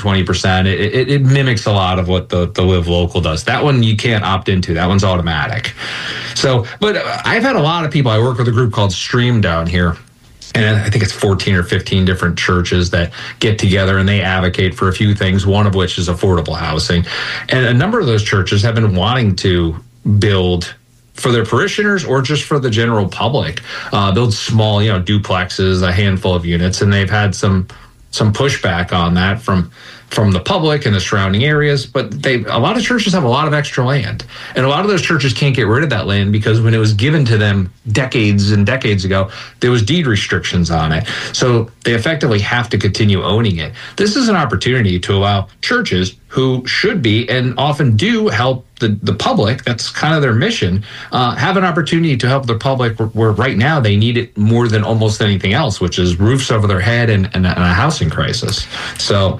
20%. It mimics a lot of what the Live Local does. That one you can't opt into. That one's automatic. So, but I've had a lot of people. I work with a group called Stream down here. And I think it's 14 or 15 different churches that get together and they advocate for a few things, one of which is affordable housing. And a number of those churches have been wanting to build for their parishioners or just for the general public, build small, duplexes, a handful of units. And they've had some pushback on that from the public and the surrounding areas, but a lot of churches have a lot of extra land, and a lot of those churches can't get rid of that land because when it was given to them decades and decades ago, there was deed restrictions on it. So they effectively have to continue owning it. This is an opportunity to allow churches who should be and often do help the public, that's kind of their mission, have an opportunity to help the public where right now they need it more than almost anything else, which is roofs over their head and a housing crisis. So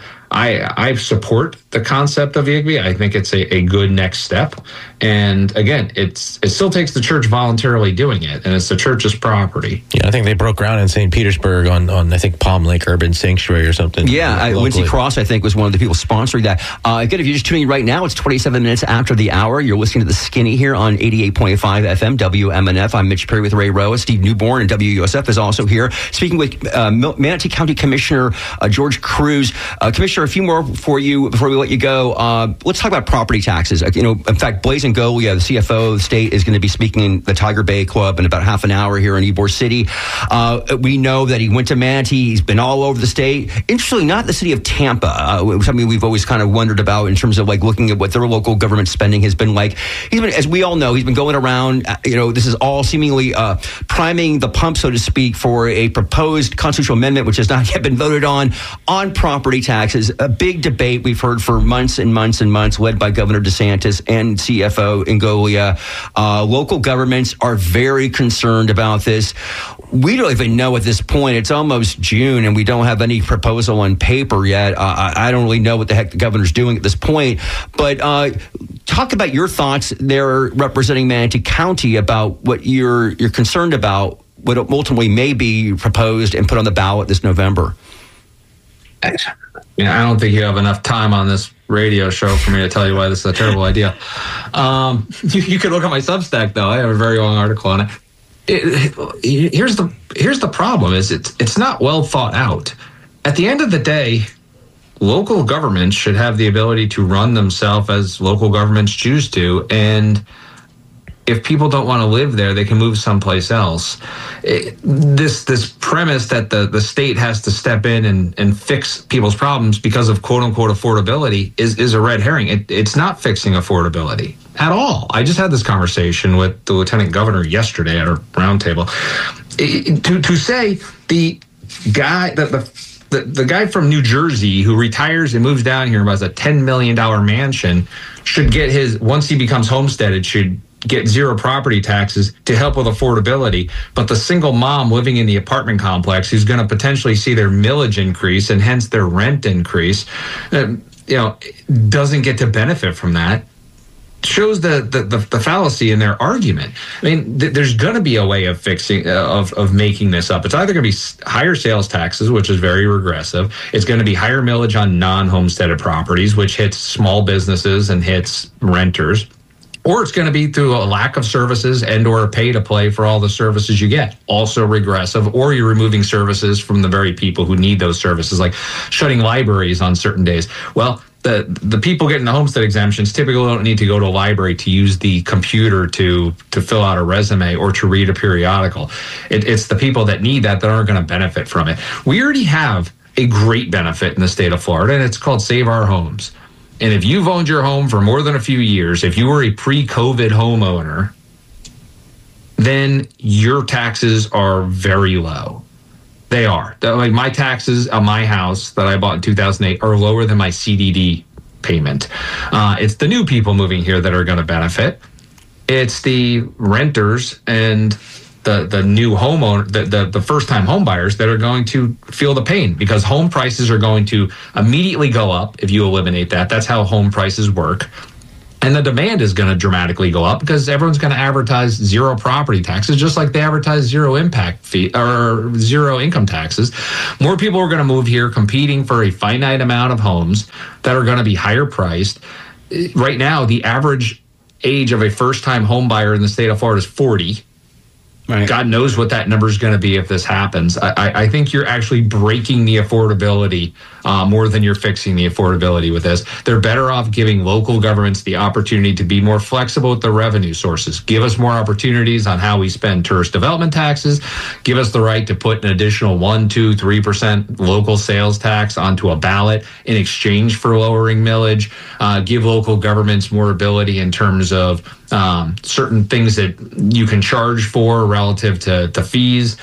I support the concept of IGBI. I think it's a good next step. And again, it still takes the church voluntarily doing it, and it's the church's property. Yeah, I think they broke ground in St. Petersburg on I think Palm Lake Urban Sanctuary or something. Yeah, Lindsay Cross, I think, was one of the people sponsoring that. Again, if you're just tuning in right now, it's 27 minutes after the hour. You're listening to The Skinny here on 88.5 FM, WMNF. I'm Mitch Perry with Ray Roa. Steve Newborn and WUSF is also here. Speaking with Manatee County Commissioner George Cruz. Commissioner, a few more for you before we let you go. Let's talk about property taxes. In fact, Blaise Ngoglia, the CFO of the state, is going to be speaking in the Tiger Bay Club in about half an hour here in Ybor City. We know that he went to Manatee. He's been all over the state. Interestingly, not the city of Tampa, something we've always kind of wondered about in terms of looking at what their local government spending has been like. He's been, as we all know, he's been going around, this is all seemingly priming the pump, so to speak, for a proposed constitutional amendment, which has not yet been voted on property taxes. A big debate we've heard for months and months and months, led by Governor DeSantis and CFO Ngoglia. Local governments are very concerned about this. We don't even know at this point. It's almost June, and we don't have any proposal on paper yet. I don't really know what the heck the governor's doing at this point. But talk about your thoughts there, representing Manatee County, about what you're concerned about, what ultimately may be proposed and put on the ballot this November. I don't think you have enough time on this radio show for me to tell you why this is a terrible idea. You could look at my Substack, though. I have a very long article on it. Here's the problem: is it's not well thought out. At the end of the day, local governments should have the ability to run themselves as local governments choose to, and if people don't want to live there, they can move someplace else. This premise that the state has to step in and fix people's problems because of quote unquote affordability is a red herring. It's not fixing affordability at all. I just had this conversation with the lieutenant governor yesterday at a roundtable. To say the guy the guy from New Jersey who retires and moves down here and buys a $10 million mansion should get once he becomes homesteaded, should get zero property taxes to help with affordability. But the single mom living in the apartment complex who's going to potentially see their millage increase and hence their rent increase, doesn't get to benefit from that. Shows the fallacy in their argument. I mean, there's going to be a way of fixing, of making this up. It's either going to be higher sales taxes, which is very regressive. It's going to be higher millage on non-homesteaded properties, which hits small businesses and hits renters. Or it's going to be through a lack of services and or a pay to play for all the services you get, also regressive. Or you're removing services from the very people who need those services, like shutting libraries on certain days. Well, the people getting the homestead exemptions typically don't need to go to a library to use the computer to fill out a resume or to read a periodical. It's the people that need that aren't going to benefit from it. We already have a great benefit in the state of Florida, and it's called Save Our Homes. And if you've owned your home for more than a few years, if you were a pre-COVID homeowner, then your taxes are very low. They are. Like my taxes on my house that I bought in 2008 are lower than my CDD payment. It's the new people moving here that are going to benefit. It's the renters and the new homeowner, the first-time home buyers that are going to feel the pain because home prices are going to immediately go up if you eliminate that. That's how home prices work. And the demand is going to dramatically go up because everyone's going to advertise zero property taxes, just like they advertise zero impact fee or zero income taxes. More people are going to move here competing for a finite amount of homes that are going to be higher priced. Right now, the average age of a first-time home buyer in the state of Florida is 40. Right. God knows what that number is going to be if this happens. I think you're actually breaking the affordability more than you're fixing the affordability with this. They're better off giving local governments the opportunity to be more flexible with their revenue sources. Give us more opportunities on how we spend tourist development taxes. Give us the right to put an additional 1%, 2%, 3% local sales tax onto a ballot in exchange for lowering millage. Give local governments more ability in terms of certain things that you can charge for relative to fees.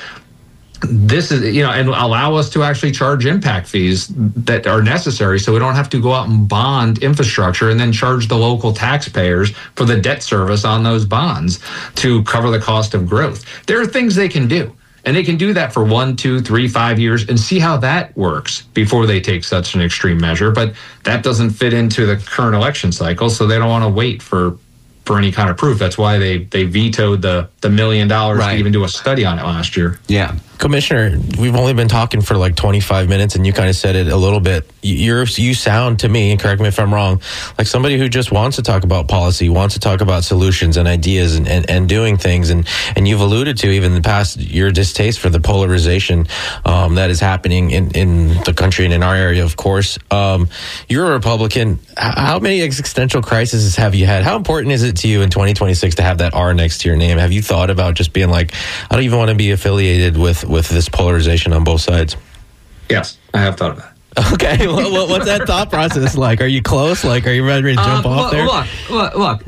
This is, and allow us to actually charge impact fees that are necessary so we don't have to go out and bond infrastructure and then charge the local taxpayers for the debt service on those bonds to cover the cost of growth. There are things they can do. And they can do that for 1, 2, 3, 5 years and see how that works before they take such an extreme measure. But that doesn't fit into the current election cycle, so they don't want to wait for any kind of proof. That's why they vetoed the $1 million to even do a study on it last year. Yeah. Commissioner, we've only been talking for like 25 minutes, and you kind of said it a little bit. You sound to me, and correct me if I'm wrong, like somebody who just wants to talk about policy, wants to talk about solutions and ideas and doing things. And you've alluded to even in the past your distaste for the polarization that is happening in the country and in our area, of course. You're a Republican. How many existential crises have you had? How important is it to you in 2026 to have that R next to your name? Have you thought about just being like, I don't even want to be affiliated with this polarization on both sides? Yes, I have thought about it. Okay, what's that thought process like? Are you close? Like, are you ready to jump off there? Look.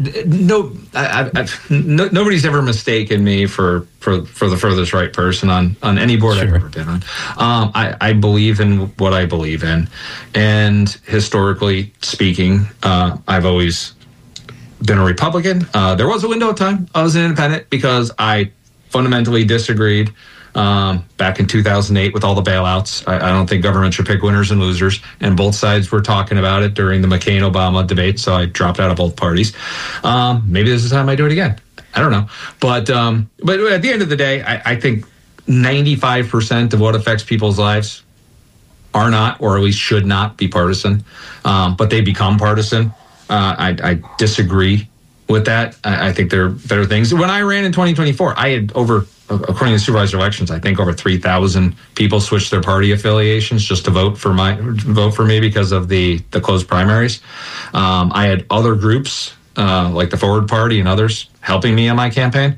Nobody's ever mistaken me for the furthest right person on any board I've ever been on. I believe in what I believe in, and historically speaking, I've always been a Republican. There was a window of time I was an independent because I fundamentally disagreed back in 2008 with all the bailouts. I don't think government should pick winners and losers, and both sides were talking about it during the McCain-Obama debate, so I dropped out of both parties. Maybe this is the time I do it again. I don't know. But at the end of the day, I think 95% of what affects people's lives are not, or at least should not, be partisan, but they become partisan. I disagree with that. I think there are better things. When I ran in 2024, I had according to supervisor elections, I think over 3,000 people switched their party affiliations just to vote for me because of the closed primaries. I had other groups like the Forward Party and others helping me on my campaign.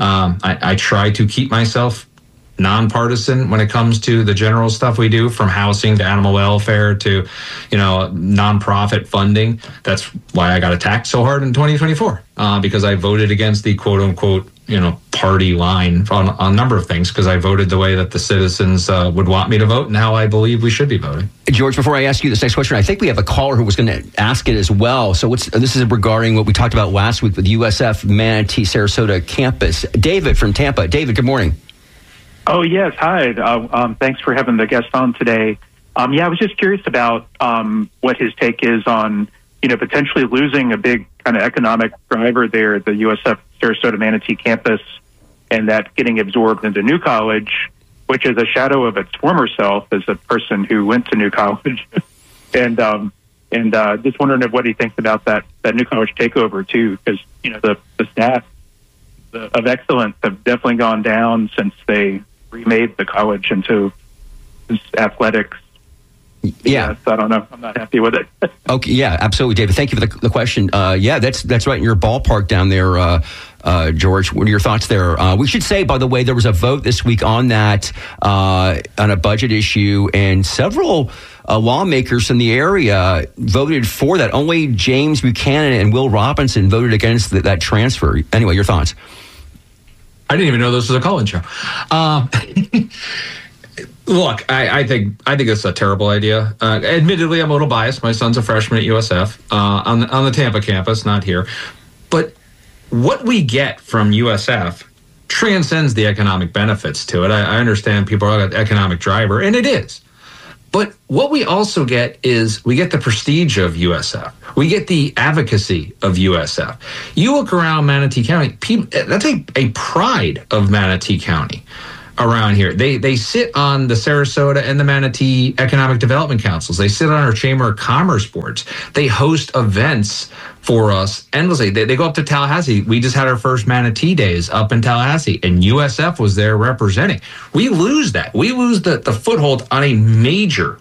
I try to keep myself nonpartisan when it comes to the general stuff we do, from housing to animal welfare to, nonprofit funding. That's why I got attacked so hard in 2024 because I voted against the quote unquote, party line on a number of things because I voted the way that the citizens would want me to vote and how I believe we should be voting. George, before I ask you this next question, I think we have a caller who was going to ask it as well. So this is regarding what we talked about last week with the USF Manatee Sarasota campus. David from Tampa. David, good morning. Oh, yes. Hi. Thanks for having the guest on today. I was just curious about what his take is on, potentially losing a big kind of economic driver there at the USF Sarasota Manatee campus, and that getting absorbed into New College, which is a shadow of its former self as a person who went to New College. and just wondering what he thinks about that New College takeover, too, because, the stats of excellence have definitely gone down since they remade the college into athletics. Yeah. I don't know. I'm not happy with it. Okay. Yeah, absolutely, David. Thank you for the question. That's right in your ballpark down there, George. What are your thoughts there? We should say, by the way, there was a vote this week on that, on a budget issue, and several lawmakers in the area voted for that. Only James Buchanan and Will Robinson voted against that transfer. Anyway, your thoughts? I didn't even know this was a call-in show. Look, I think this is a terrible idea. Admittedly, I'm a little biased. My son's a freshman at USF on the Tampa campus, not here. But what we get from USF transcends the economic benefits to it. I understand people are an economic driver, and it is. But what we also get is we get the prestige of USF. We get the advocacy of USF. You look around Manatee County, that's a pride of Manatee County around here. They sit on the Sarasota and the Manatee Economic Development Councils. They sit on our Chamber of Commerce boards. They host events for us endlessly. They go up to Tallahassee. We just had our first Manatee Days up in Tallahassee, and USF was there representing. We lose that. We lose the foothold on a major,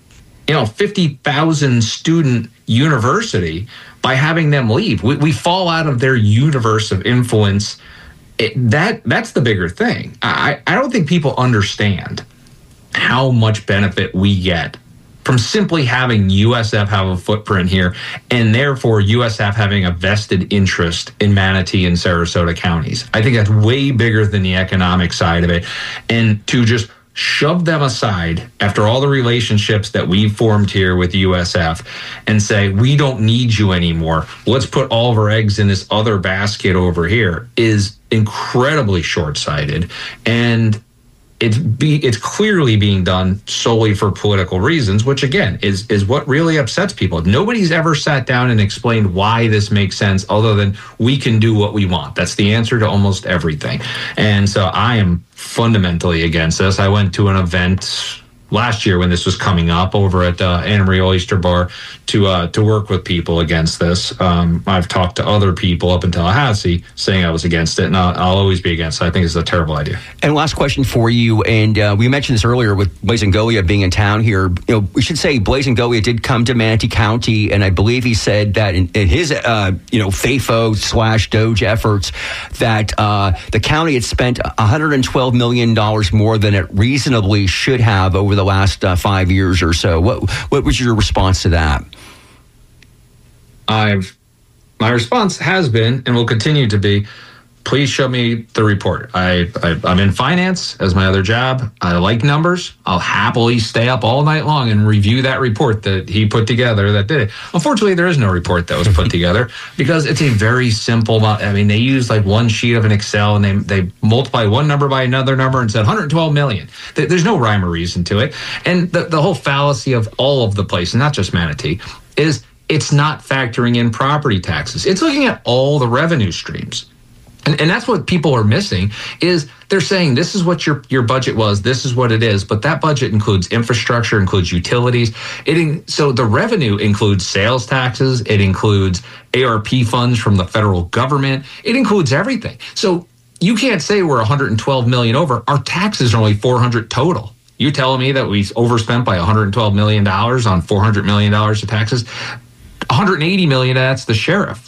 50,000 student university by having them leave. We fall out of their universe of influence. That's the bigger thing. I don't think people understand how much benefit we get from simply having USF have a footprint here, and therefore USF having a vested interest in Manatee and Sarasota counties. I think that's way bigger than the economic side of it. And to just shove them aside after all the relationships that we've formed here with USF and say, we don't need you anymore, let's put all of our eggs in this other basket over here, is incredibly short-sighted. And it's clearly being done solely for political reasons, which again is what really upsets people. Nobody's ever sat down and explained why this makes sense other than we can do what we want. That's the answer to almost everything. And so I am fundamentally against this. I went to an event last year when this was coming up over at Anna Marie Oyster Bar to work with people against this. I've talked to other people up in Tallahassee saying I was against it, and I'll always be against it. I think it's a terrible idea. And last question for you, and we mentioned this earlier with Blaise Ingoglia being in town here. We should say Blaise Ingoglia did come to Manatee County, and I believe he said that in his FAFO/Doge efforts that the county had spent $112 million more than it reasonably should have over the last 5 years or so. What was your response to that? My response has been and will continue to be, please show me the report. I'm in finance as my other job. I like numbers. I'll happily stay up all night long and review that report that he put together that did it. Unfortunately, there is no report that was put together because it's a very simple. They used like one sheet of an Excel and they multiplied one number by another number and said 112 million. There's no rhyme or reason to it. And the whole fallacy of all of the places, not just Manatee, is it's not factoring in property taxes. It's looking at all the revenue streams. And that's what people are missing is they're saying this is what your budget was, this is what it is, but that budget includes infrastructure, includes utilities. So the revenue includes sales taxes, it includes ARP funds from the federal government, it includes everything. So you can't say we're 112 million over. Our taxes are only 400 total. You telling me that we overspent by $112 million on $400 million of taxes? 180 million, that's the sheriff.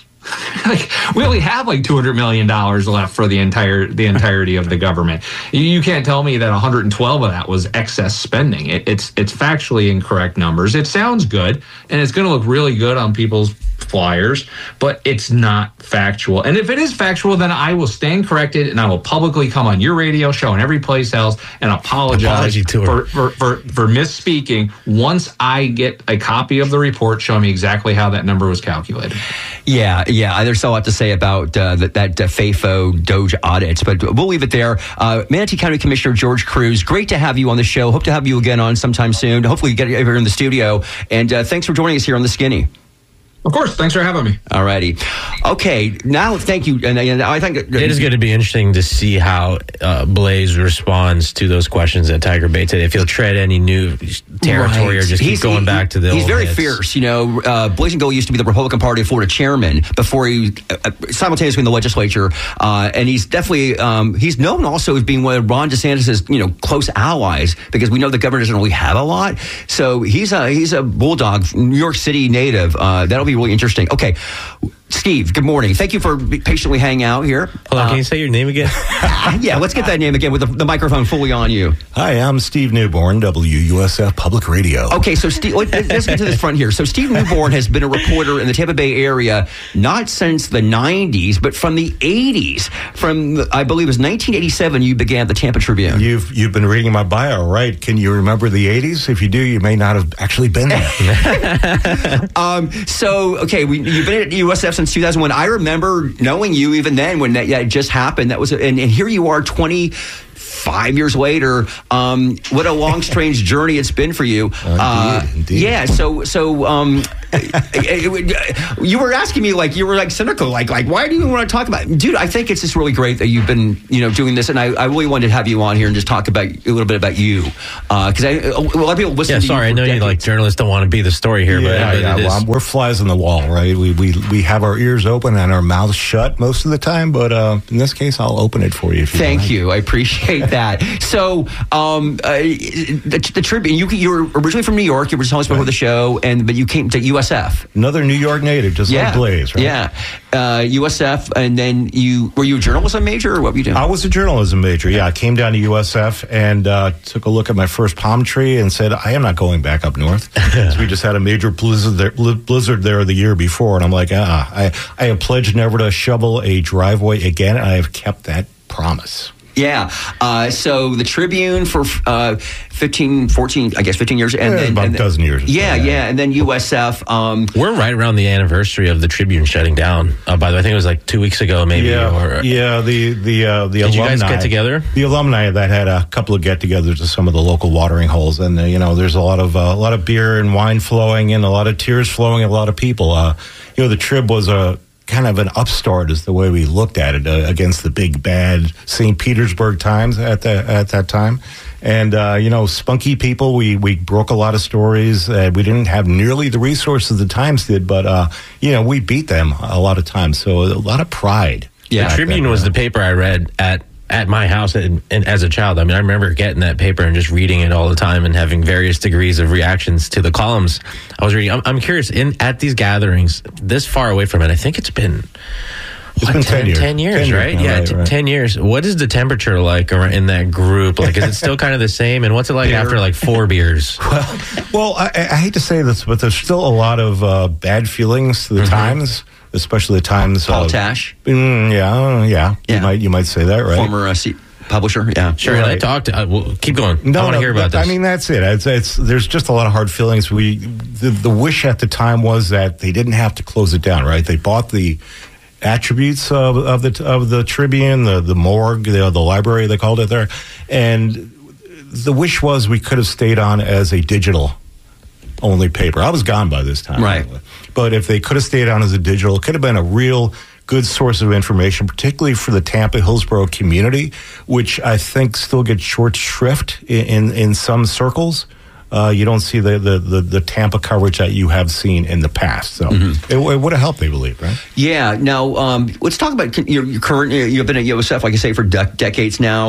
We only have like $200 million left for the entirety of the government. You can't tell me that 112 of that was excess spending. It's factually incorrect numbers. It sounds good, and it's going to look really good on people's flyers, but it's not factual. And if it is factual, then I will stand corrected, and I will publicly come on your radio show and every place else and apologize for misspeaking once I get a copy of the report showing me exactly how that number was calculated. Yeah. There's a lot to say about that FAFO Doge audits, but we'll leave it there. Manatee County Commissioner George Crews, great to have you on the show. Hope to have you again on sometime soon. Hopefully you get here in the studio. And thanks for joining us here on The Skinny. Of course. Thanks for having me. All righty. Okay. Now, thank you. And I think it is going to be interesting to see how Blaise responds to those questions that Tiger Bay today. If he'll tread any new territory or just keep going back to the old He's very hits. fierce. Blaise Ingoglia used to be the Republican Party of Florida chairman before he simultaneously in the legislature. And he's definitely, he's known also as being one of Ron DeSantis's, close allies because we know the governor doesn't really have a lot. So he's a bulldog, New York City native. That'll be really interesting. Okay. Steve, good morning. Thank you for patiently hanging out here. Hold on, can you say your name again? Yeah, let's get that name again with the microphone fully on you. Hi, I'm Steve Newborn, WUSF Public Radio. Okay, so Steve, let's get to this front here. So Steve Newborn has been a reporter in the Tampa Bay area not since the 90s, but from the 80s. From, I believe it was 1987 you began the Tampa Tribune. You've been reading my bio, right? Can you remember the 80s? If you do, you may not have actually been there. You've been at USF since 2001. I remember knowing you even then when that just happened. That was, and here you are 25 5 years later. What a long, strange journey it's been for you. Indeed. Yeah. So you were asking me, like, you were like cynical, like why do you want to talk about it? Dude, I think it's just really great that you've been, doing this, and I really wanted to have you on here and just talk about a little bit about you, because a lot of people listen. Yeah, to sorry, you I know you like journalists don't want to be the story here, but it is. Well, we're flies on the wall, right? We have our ears open and our mouths shut most of the time, but in this case, I'll open it for you. If you Thank you. I appreciate that. So, the Tribune, you were originally from New York. You were telling us before the show, but you came to USF. Another New York native, just like Blaze, right? Yeah. USF, and then were you a journalism major, or what were you doing? I was a journalism major, yeah. I came down to USF and took a look at my first palm tree and said, I am not going back up north. So we just had a major blizzard there the year before, and I'm like, I have pledged never to shovel a driveway again, and I have kept that promise. Yeah. So the Tribune for 15 years. And then about a dozen years. Yeah. And then USF. We're right around the anniversary of the Tribune shutting down. By the way, I think it was like 2 weeks ago, maybe. The Did alumni. You guys get together? The alumni that had a couple of get-togethers at some of the local watering holes, and there's a lot of beer and wine flowing, and a lot of tears flowing, and a lot of people. The Trib was a kind of an upstart, is the way we looked at it, against the big bad St. Petersburg Times at that time. And spunky people, we broke a lot of stories. We didn't have nearly the resources the Times did, but we beat them a lot of times. So a lot of pride. Yeah, the Tribune was the paper I read at my house and as a child. I mean, I remember getting that paper and just reading it all the time and having various degrees of reactions to the columns I was reading. I'm curious, at these gatherings, this far away from it, I think it's been 10 years. 10 years, right? Right. 10 years. What is the temperature like in that group? Like, is it still kind of the same? And what's it like after like 4 beers? Well, I hate to say this, but there's still a lot of bad feelings to the Times. Especially the Times. Paul Tash. Yeah. You might say that, right? Former publisher. Yeah, sure. Right. I talked. Keep going. I want to hear about this. I mean, that's it. There's just a lot of hard feelings. The wish at the time was that they didn't have to close it down. Right? They bought the attributes of the Tribune, the morgue, the library, they called it there, and the wish was we could have stayed on as a digital only paper. I was gone by this time. Right. But if they could have stayed on as a digital, it could have been a real good source of information, particularly for the Tampa Hillsborough community, which I think still gets short shrift in some circles. You don't see the Tampa coverage that you have seen in the past. So it would have helped, they believe, right? Yeah. Now, let's talk about your current, you've been at USF, like I say, for decades now.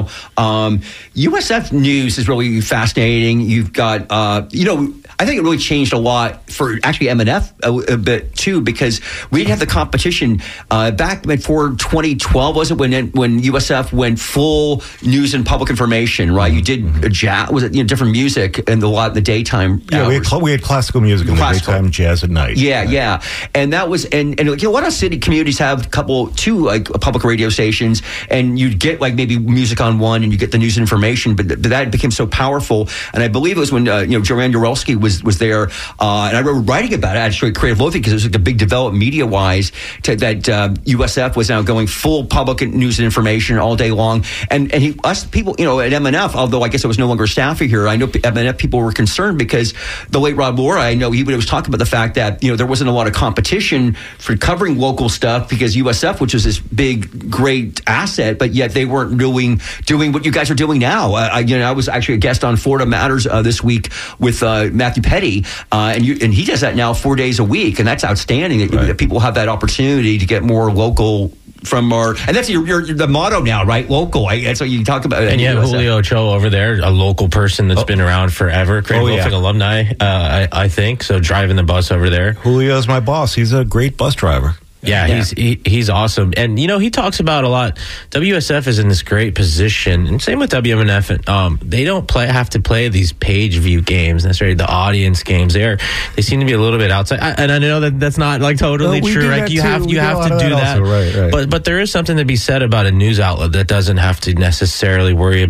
USF News is really fascinating. You've got, I think it really changed a lot for actually MNF a bit too, because we didn't have the competition back before 2012. Was it when USF went full news and public information? Right, you did different music and a lot in the daytime. Yeah, we had classical music in the daytime, jazz at night. Yeah, and that was and a lot of city communities have two like public radio stations, and you'd get like maybe music on one, and you get the news and information, but that became so powerful. And I believe it was when Joanne Uralski was there, and I remember writing about it actually at Creative Loathing, because it was like a big development media-wise that USF was now going full public news and information all day long. And us people, at MNF, although I guess I was no longer a staffer here, I know MNF people were concerned because the late Rob Laura, I know he was talking about the fact that there wasn't a lot of competition for covering local stuff, because USF, which was this big, great asset, but yet they weren't doing what you guys are doing now. I was actually a guest on Florida Matters this week with Matthew Petty, and he does that now 4 days a week, and that's outstanding that people have that opportunity to get more local from and that's your the motto now, right? Local. That's what you talk about. And you have Julio Cho over there, a local person that's been around forever, Creative Loathing alumni, I think. So driving the bus over there. Julio's my boss. He's a great bus driver. Yeah, he's awesome. And, he talks about a lot. WSF is in this great position. And same with WMNF. They don't have to play these page view games, necessarily the audience games. They seem to be a little bit outside. And I know that's not like totally true. Like you have to do that. Also, right. But there is something to be said about a news outlet that doesn't have to necessarily worry about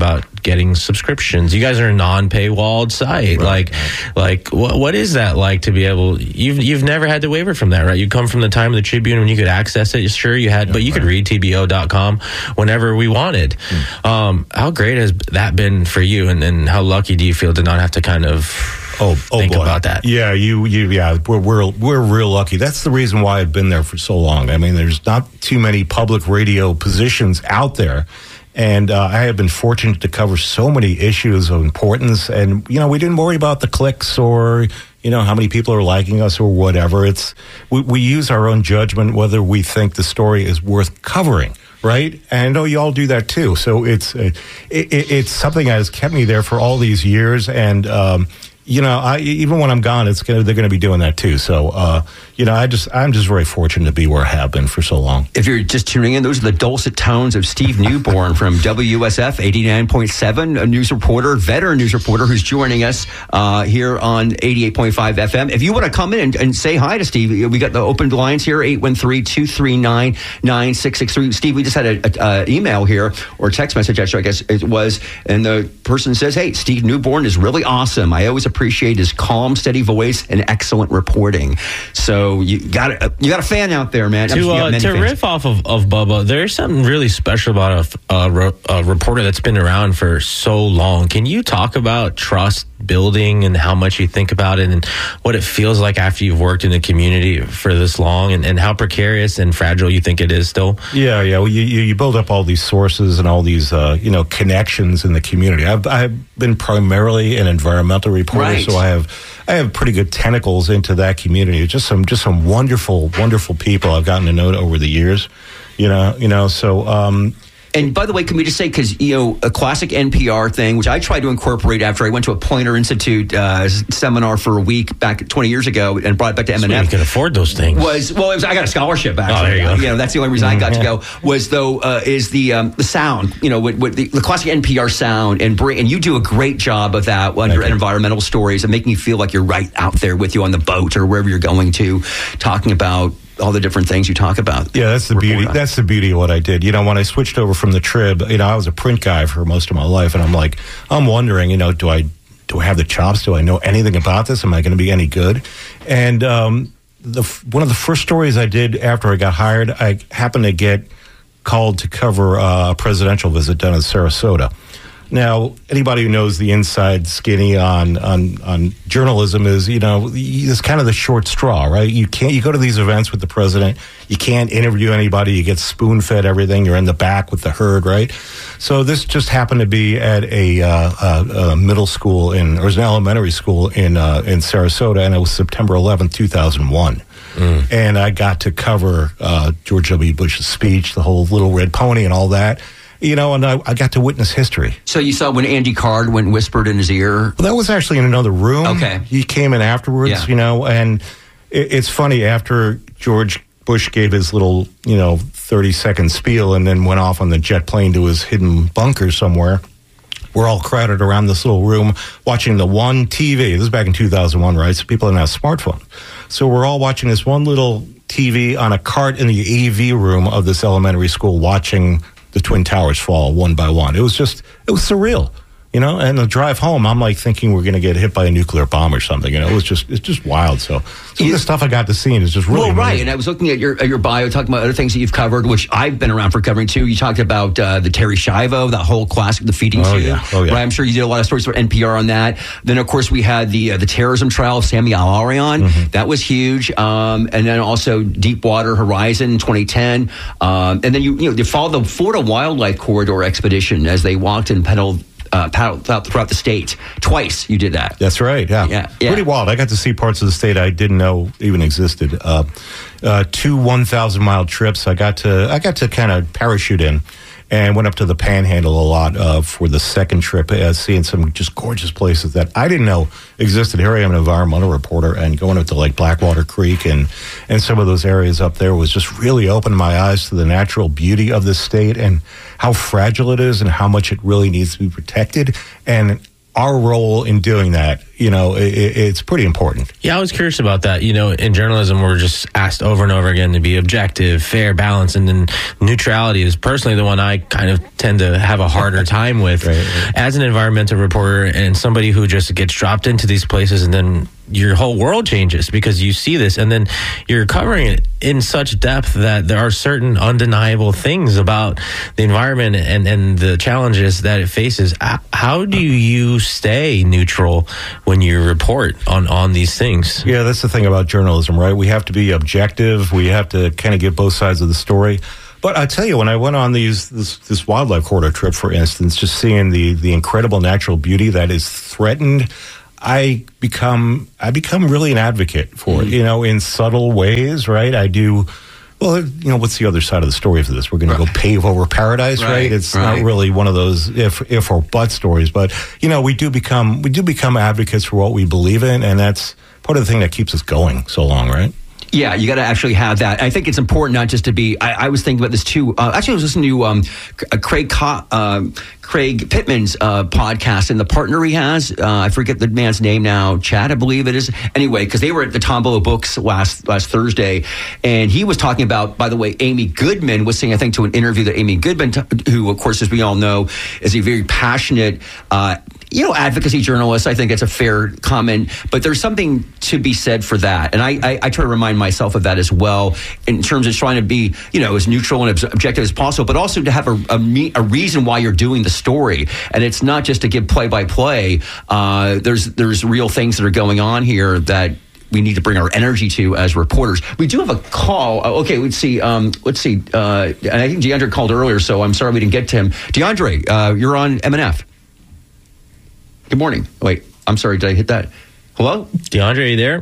getting subscriptions. You guys are a non-paywalled site. Right. Like what is that like to be able? You've never had to waver from that, right? You come from the time of the Tribune when you could access it. Sure, you had, but you could read TBO.com whenever we wanted. How great has that been for you, and how lucky do you feel to not have to kind of think boy. about that? Yeah, we're real lucky. That's the reason why I've been there for so long. I mean, there's not too many public radio positions out there. And I have been fortunate to cover so many issues of importance. And, we didn't worry about the clicks or, how many people are liking us or whatever. We use our own judgment whether we think the story is worth covering, right? And I know you all do that too. So it's something that has kept me there for all these years. And, even when I'm gone, they're going to be doing that too. So, I'm just very fortunate to be where I have been for so long. If you're just tuning in, those are the dulcet tones of Steve Newborn from WSF 89.7, a news reporter, veteran news reporter who's joining us here on 88.5 FM. If you want to come in and say hi to Steve, we got the open lines here, 813-239-9663. Steve, we just had an email here, or text message, actually, I guess it was, and the person says, hey, Steve Newborn is really awesome. I always appreciate his calm, steady voice and excellent reporting. So you got a fan out there, man. To riff off of Bubba, there's something really special about a reporter that's been around for so long. Can you talk about trust building and how much you think about it and what it feels like after you've worked in the community for this long, and how precarious and fragile you think it is still? Yeah. Well, you build up all these sources and all these connections in the community. I've been primarily an environmental reporter, right. So I have pretty good tentacles into that community. Just some wonderful people I've gotten to know over the years. So. And by the way, can we just say, because, a classic NPR thing, which I tried to incorporate after I went to a Poynter Institute seminar for a week back 20 years ago and brought it back to M&F. You can afford those things. I got a scholarship, actually. Oh, there you go. That's the only reason I got to go, was, though, is the sound, with the classic NPR sound. And you do a great job of that on your environmental stories and making you feel like you're right out there with you on the boat or wherever you're going to, talking about all the different things you talk about. Yeah, that's the beauty. That's the beauty of what I did. When I switched over from the Trib, I was a print guy for most of my life, and I'm wondering, do I have the chops? Do I know anything about this? Am I going to be any good? And one of the first stories I did after I got hired, I happened to get called to cover a presidential visit down in Sarasota. Now, anybody who knows the inside skinny on journalism is, it's kind of the short straw, right? You go to these events with the president, you can't interview anybody, you get spoon-fed everything, you're in the back with the herd, right? So this just happened to be at a middle school or it was an elementary school in Sarasota, and it was September 11th, 2001. And I got to cover George W. Bush's speech, the whole Little Red Pony and all that. And I got to witness history. So you saw when Andy Card went and whispered in his ear? Well, that was actually in another room. Okay. He came in afterwards, and it's funny, after George Bush gave his little, 30-second spiel and then went off on the jet plane to his hidden bunker somewhere, we're all crowded around this little room watching the one TV. This is back in 2001, right? So people didn't have smartphones. So we're all watching this one little TV on a cart in the AV room of this elementary school, watching the Twin Towers fall one by one. It was surreal, and the drive home, I'm like thinking we're going to get hit by a nuclear bomb or something. It's just wild. So some of the stuff I got to see is just really amazing. Right. And I was looking at your bio, talking about other things that you've covered, which I've been around for covering too. You talked about the Terry Schiavo, that whole classic, the feeding tube. Yeah. Right. I'm sure you did a lot of stories for NPR on that. Then, of course, we had the terrorism trial of Sami Al-Arian. Mm-hmm. That was huge. And then also Deepwater Horizon in 2010. And then you followed the Florida Wildlife Corridor expedition as they walked and paddled throughout the state. Twice you did that. That's right. Yeah. Pretty wild. I got to see parts of the state I didn't know even existed. 2 1,000-mile trips. I got to kind of parachute in and went up to the Panhandle a lot for the second trip, seeing some just gorgeous places that I didn't know existed. Here I am, an environmental reporter, and going up to like Blackwater Creek and some of those areas up there was just really opened my eyes to the natural beauty of this state and how fragile it is and how much it really needs to be protected. And our role in doing that it's pretty important. Yeah, I was curious about that. In journalism, we're just asked over and over again to be objective, fair, balanced, and then neutrality is personally the one I kind of tend to have a harder time with. Right. As an environmental reporter and somebody who just gets dropped into these places and then your whole world changes because you see this and then you're covering it in such depth that there are certain undeniable things about the environment and the challenges that it faces. How do you stay neutral when you report on these things? Yeah, that's the thing about journalism, right? We have to be objective. We have to kind of get both sides of the story. But I tell you, when I went on this wildlife corridor trip, for instance, just seeing the incredible natural beauty that is threatened, I become really an advocate for it, in subtle ways, right? I do. Well, what's the other side of the story for this? We're going to go pave over paradise, right? It's not really one of those if or but stories, but we do become advocates for what we believe in, and that's part of the thing that keeps us going so long, right? Yeah, you got to actually have that. I think it's important not just to be. I was thinking about this too. Actually, I was listening to Craig Pittman's podcast and the partner he has. I forget the man's name now. Chad, I believe it is. Anyway, because they were at the Tombola Books last Thursday, and he was talking about. By the way, Amy Goodman was saying, I think, to an interview that Amy Goodman, who of course, as we all know, is a very passionate. Advocacy journalist. I think it's a fair comment, but there's something to be said for that. And I try to remind myself of that as well in terms of trying to be, as neutral and objective as possible, but also to have a reason why you're doing the story. And it's not just to give play-by-play. There's real things that are going on here that we need to bring our energy to as reporters. We do have a call. Okay, let's see. And I think DeAndre called earlier, so I'm sorry we didn't get to him. DeAndre, you're on MNF. Good morning. Wait, I'm sorry. Did I hit that? Hello? DeAndre, are you there?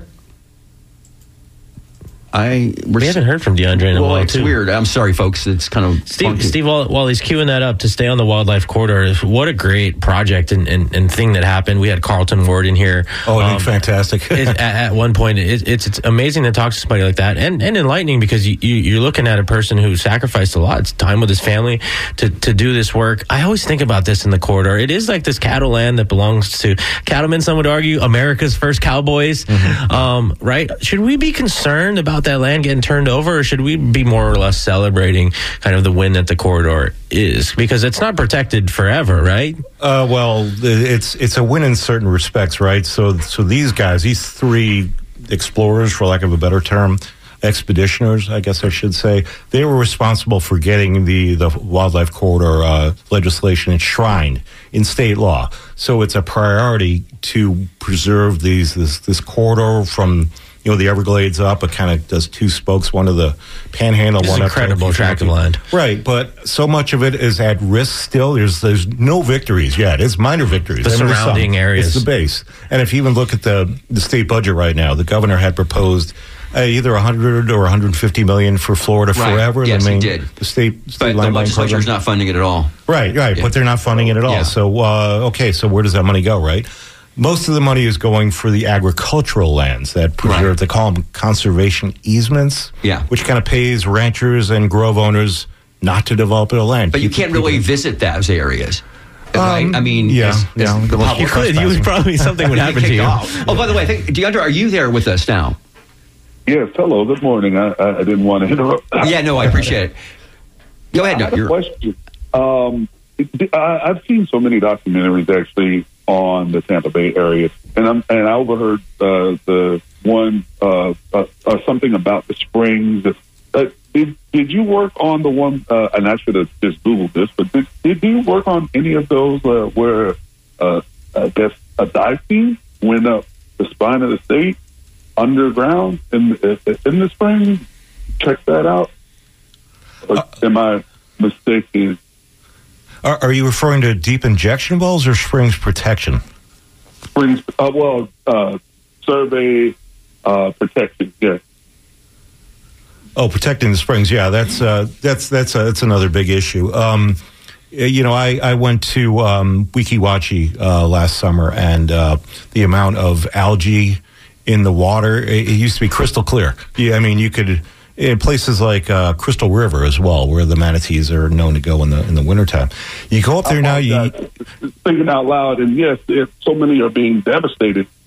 We haven't heard from DeAndre in a while, it's too. Weird. I'm sorry, folks. It's kind of Steve, while he's queuing that up to stay on the wildlife corridor, what a great project and thing that happened. We had Carlton Ward in here. Oh, fantastic. At one point, it's amazing to talk to somebody like that and enlightening because you're looking at a person who sacrificed a lot. It's time with his family to do this work. I always think about this in the corridor. It is like this cattle land that belongs to cattlemen, some would argue, America's first cowboys, right? Should we be concerned about that land getting turned over, or should we be more or less celebrating kind of the win that the corridor is? Because it's not protected forever, right? Well, it's a win in certain respects, right? So these guys, these three explorers, for lack of a better term, expeditioners, I guess I should say, they were responsible for getting the wildlife corridor legislation enshrined in state law. So it's a priority to preserve this corridor from the Everglades up. It kind of does two spokes, one of the Panhandle, it's one up incredible tract of land. Right, but so much of it is at risk still. There's no victories yet. It's minor victories. The surrounding areas. It's the base. And if you even look at the state budget right now, the governor had proposed either 100 or 150 million for Florida forever. Yes, he did. The state but the legislature is not funding it at all. Right. Yeah. But they're not funding it at all. Yeah. So, so where does that money go, right? Most of the money is going for the agricultural lands that preserve, they call them conservation easements, which kind of pays ranchers and grove owners not to develop their land. But you can't really visit those areas. Right? I mean, you could probably something would happen to you. Oh, by the way, I think, DeAndre, are you there with us now? Yes, hello, good morning. I didn't want to interrupt. Yeah, no, I appreciate it. Go ahead. I had a question. I've seen so many documentaries actually on the Tampa Bay area, and I overheard the one something about the springs. Did you work on the one? And I should have just Googled this, but did you work on any of those where I guess a dive team went up the spine of the state underground in the spring? Check that out. Or am I mistaken? Are you referring to deep injection wells or springs protection? Springs, survey protection. Yeah. Oh, protecting the springs. Yeah, that's another big issue. I went to Weeki Wachee last summer, and the amount of algae in the water, it used to be crystal clear. Yeah, I mean, you could, in places like Crystal River as well, where the manatees are known to go in the wintertime. You go up there now, thinking out loud, and yes, so many are being devastated.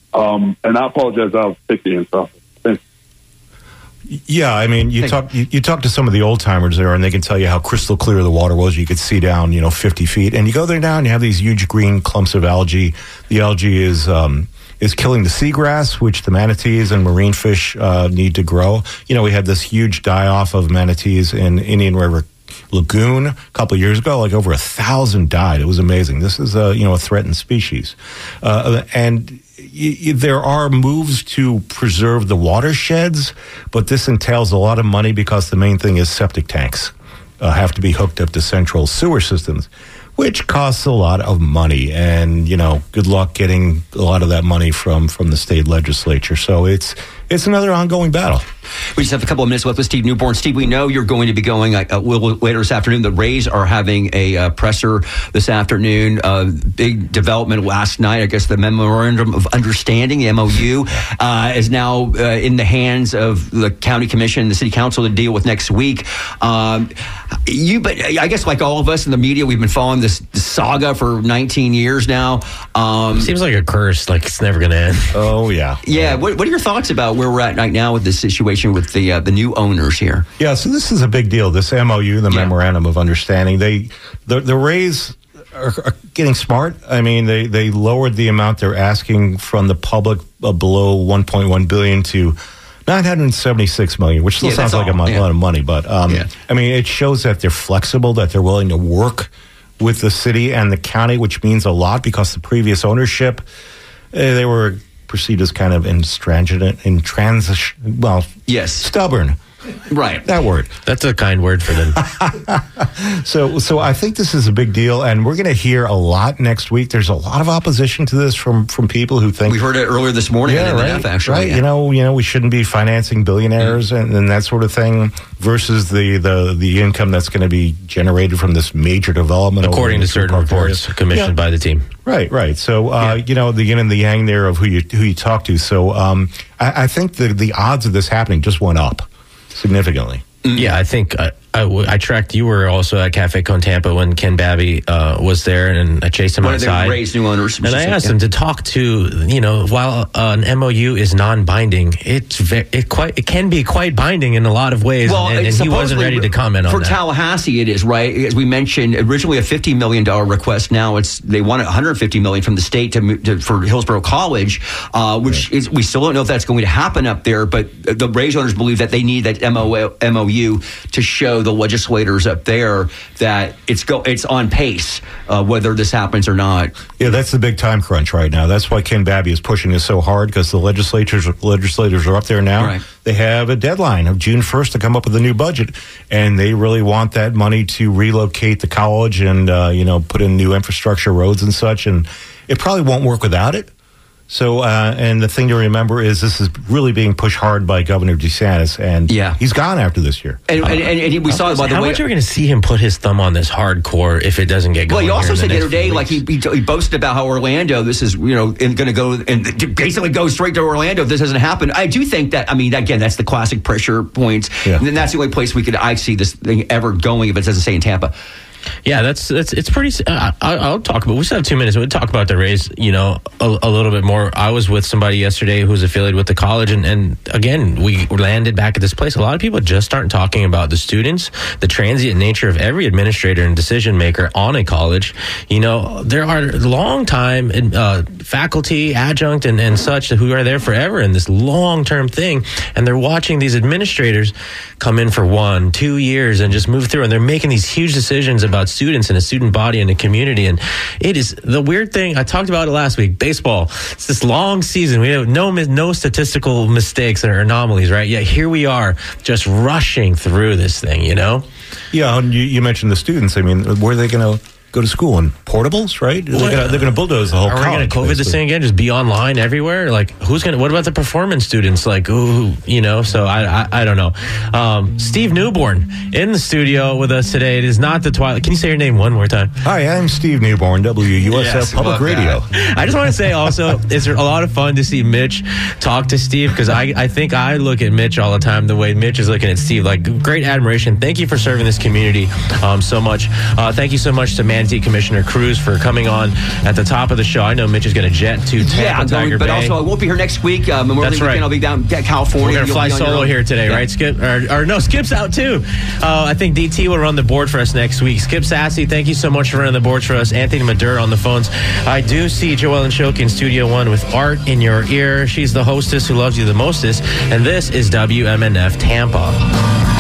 And I apologize, I'll take the answer off. Thanks. Yeah, I mean, you talk to some of the old timers there, and they can tell you how crystal clear the water was. You could see down, 50 feet, and you go there now, and you have these huge green clumps of algae. The algae is killing the seagrass, which the manatees and marine fish need to grow. We had this huge die-off of manatees in Indian River Lagoon a couple of years ago. Like over 1,000 died. It was amazing. This is a threatened species, and there are moves to preserve the watersheds, but this entails a lot of money because the main thing is septic tanks have to be hooked up to central sewer systems, which costs a lot of money. And, good luck getting a lot of that money from the state legislature. So it's another ongoing battle. We just have a couple of minutes left with Steve Newborn. Steve, we know you're going to be going later this afternoon. The Rays are having a presser this afternoon. Big development last night. I guess the Memorandum of Understanding, the MOU, is now in the hands of the county commission and the city council to deal with next week. But I guess like all of us in the media, we've been following this saga for 19 years now. Seems like a curse, like it's never going to end. Oh, yeah. Yeah. What are your thoughts about where we're at right now with this situation with the new owners here? Yeah, so this is a big deal. This MOU, the Memorandum of Understanding, the Rays are getting smart. I mean, they lowered the amount they're asking from the public below $1.1 billion to $976 million, which still sounds like a lot of money. But I mean, it shows that they're flexible, that they're willing to work with the city and the county, which means a lot because the previous ownership, they were perceived as kind of stubborn. Right. That word. That's a kind word for them. So I think this is a big deal, and we're going to hear a lot next week. There's a lot of opposition to this from people who think... We heard it earlier this morning on MNF, actually. Right, yeah. We shouldn't be financing billionaires and that sort of thing versus the income that's going to be generated from this major development. According to certain reports commissioned by the team. Right. So, the yin and the yang there of who you talk to. So I think the odds of this happening just went up significantly. Yeah, I think I tracked. You were also at Cafe Con Tampa when Ken Babby was there, and I chased him outside. One of the Rays new owners. And I asked him to talk to, while an MOU is non-binding, it can be quite binding in a lot of ways, and he wasn't ready to comment on that. For Tallahassee, it is, right? As we mentioned, originally a $50 million request. Now they want $150 million from the state for Hillsborough College, which is, we still don't know if that's going to happen up there, but the Rays owners believe that they need that MOU to show the legislators up there that it's on pace, whether this happens or not. Yeah, that's the big time crunch right now. That's why Ken Babby is pushing this so hard, because the legislators are up there now. Right. They have a deadline of June 1st to come up with a new budget, and they really want that money to relocate the college and put in new infrastructure, roads and such, and it probably won't work without it. So, and the thing to remember is this is really being pushed hard by Governor DeSantis, and he's gone after this year. And we saw, by the way... How much are we going to see him put his thumb on this hardcore if it doesn't get going? Well, he also said the other day, like, he boasted about how Orlando, this is, going to go and basically go straight to Orlando if this doesn't happen. I do think that, again, that's the classic pressure points. Yeah. And that's the only place I see this thing ever going if it doesn't stay in Tampa. Yeah, it's pretty. I'll talk about. We still have 2 minutes. We'll talk about the Rays, a little bit more. I was with somebody yesterday who's affiliated with the college, and again, we landed back at this place. A lot of people just aren't talking about the students, the transient nature of every administrator and decision maker on a college. There are long time faculty, adjunct, and such who are there forever in this long term thing, and they're watching these administrators come in for 1, 2 years and just move through, and they're making these huge decisions about students and a student body and a community. And it is the weird thing. I talked about it last week. Baseball. It's this long season. We have no statistical mistakes or anomalies, right? Yet here we are just rushing through this thing, Yeah, and you mentioned the students. I mean, where are they going to go to school in portables, right? They're going to bulldoze the whole college. Are we going to COVID this thing again? Just be online everywhere? Like, what about the performance students? Like, so I don't know. Steve Newborn in the studio with us today. It is not the Twilight. Can you say your name one more time? Hi, I'm Steve Newborn, WUSF Public Radio. I just want to say also, it's a lot of fun to see Mitch talk to Steve, because I think I look at Mitch all the time the way Mitch is looking at Steve. Like, great admiration. Thank you for serving this community so much. Thank you so much to Mandy DNC Commissioner Cruz for coming on at the top of the show. I know Mitch is going to jet to Tampa, Tiger but Bay. also I won't be here next week. Memorial That's Day right. weekend, I'll be down at California. We're going to fly You'll be on your solo own. here today, Yeah. right, Skip? Or no, Skip's out too. I think DT will run the board for us next week. Skip Sassy, thank you so much for running the board for us. Anthony Madura on the phones. I do see Joellen Shoki in Studio One with Art in your ear. She's the hostess who loves you the mostest. And this is WMNF Tampa.